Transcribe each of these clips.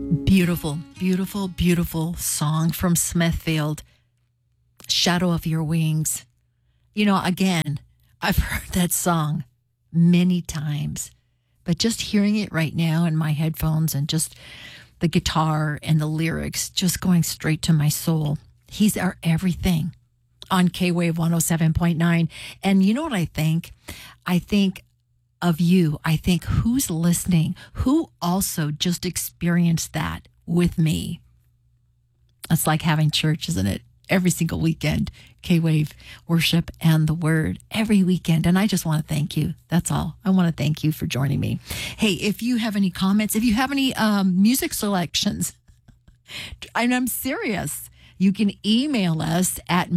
Beautiful, beautiful, beautiful song from Smithfield. Shadow of Your Wings. You know, again, I've heard that song many times, but just hearing it right now in my headphones and just the guitar and the lyrics just going straight to my soul. He's our everything on K-Wave 107.9. And you know what I think? I think of you. I think who's listening, who also just experienced that with me. It's like having church, isn't it? Every single weekend, K-Wave worship and the word every weekend. And I just want to thank you. That's all. I want to thank you for joining me. Hey, if you have any comments, if you have any music selections, and I'm serious, you can email us at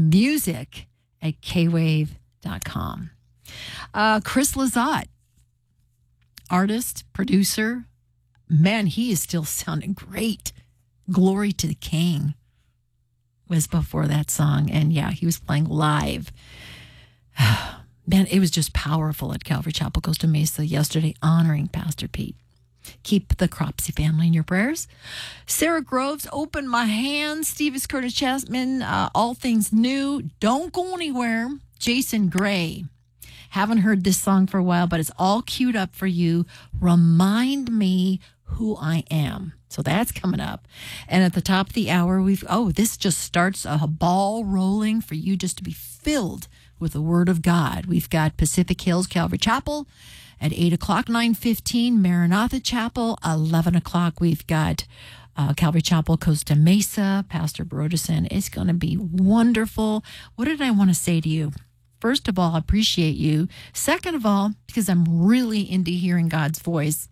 music@kwave.com. Chris Lizotte, artist, producer, man, he is still sounding great. Glory to the King was before that song. And yeah, he was playing live. Man, it was just powerful at Calvary Chapel, Costa Mesa yesterday, honoring Pastor Pete. Keep the Cropsey family in your prayers. Sarah Groves, Open My Hands. Stevens Curtis Chapman, All Things New. Don't Go Anywhere. Jason Gray. Haven't heard this song for a while, but it's all queued up for you. Remind Me Who I Am. So that's coming up. And at the top of the hour, this just starts a ball rolling for you just to be filled with the Word of God. We've got Pacific Hills Calvary Chapel at 8 o'clock, 9:15, Maranatha Chapel, 11 o'clock. We've got Calvary Chapel, Costa Mesa, Pastor Brodesen. It's going to be wonderful. What did I want to say to you? First of all, I appreciate you. Second of all, because I'm really into hearing God's voice,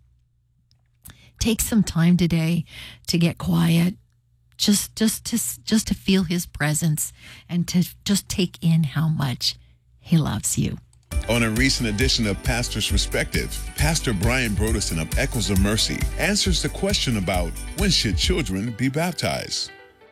take some time today to get quiet, just to feel His presence and to just take in how much He loves you. On a recent edition of Pastor's Perspective, Pastor Brian Brodesen of Echoes of Mercy answers the question about when should children be baptized.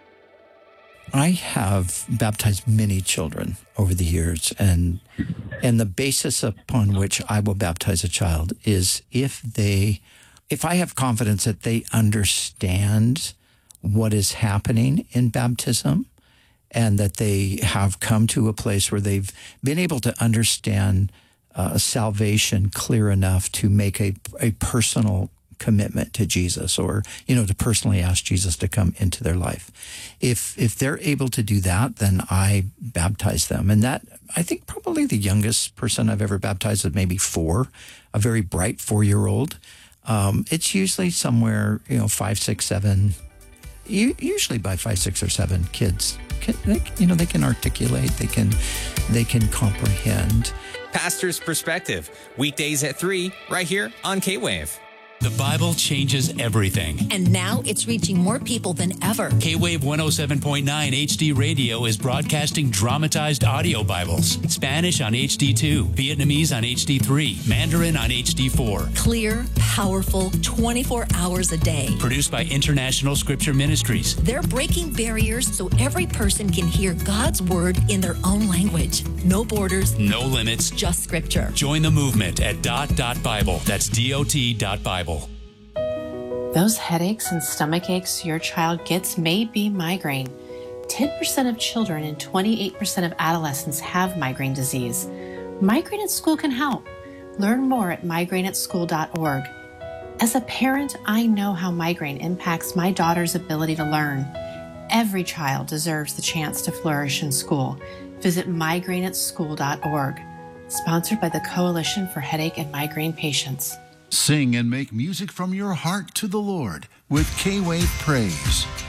I have baptized many children over the years, and the basis upon which I will baptize a child is if I have confidence that they understand what is happening in baptism and that they have come to a place where they've been able to understand salvation clear enough to make a personal commitment to Jesus, or, to personally ask Jesus to come into their life. If they're able to do that, then I baptize them. And that, I think probably the youngest person I've ever baptized is maybe 4, a very bright 4-year-old. It's usually somewhere, 5, 6, 7, usually by 5, 6, or 7 kids. They can articulate, they can comprehend. Pastor's Perspective, weekdays at 3, right here on K-Wave. The Bible changes everything. And now it's reaching more people than ever. K-Wave 107.9 HD Radio is broadcasting dramatized audio Bibles. Spanish on HD2, Vietnamese on HD3, Mandarin on HD4. Clear, powerful, 24 hours a day. Produced by International Scripture Ministries. They're breaking barriers so every person can hear God's Word in their own language. No borders. No limits. Just Scripture. Join the movement at .Bible. That's DOT.Bible. Those headaches and stomach aches your child gets may be migraine. 10% of children and 28% of adolescents have migraine disease. Migraine at School can help. Learn more at migraineatschool.org. As a parent, I know how migraine impacts my daughter's ability to learn. Every child deserves the chance to flourish in school. Visit migraineatschool.org. Sponsored by the Coalition for Headache and Migraine Patients. Sing and make music from your heart to the Lord with K-Wave Praise.